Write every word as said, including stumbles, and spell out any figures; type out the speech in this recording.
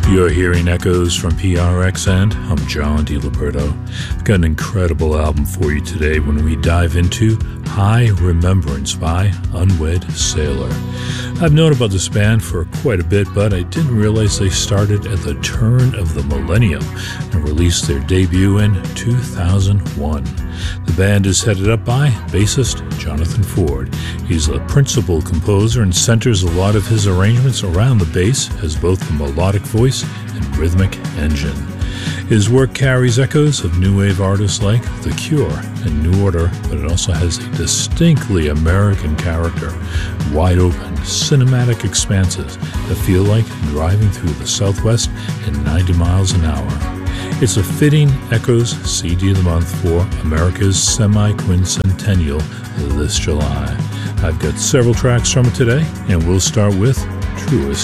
You're hearing echoes from P R X, and I'm John DiLiberto. I've got an incredible album for you today when we dive into High Remembrance by Unwed Sailor. I've known about this band for quite a bit, but I didn't realize they started at the turn of the millennium and released their debut in two thousand one. The band is headed up by bassist Jonathan Ford. He's a principal composer and centers a lot of his arrangements around the bass as both the melodic voice and rhythmic engine. His work carries echoes of new wave artists like The Cure and New Order, but it also has a distinctly American character, wide open, cinematic expanses that feel like driving through the Southwest at ninety miles an hour. It's a fitting Echoes C D of the Month for America's semi-quincentennial this July. I've got several tracks from it today, and we'll start with Truest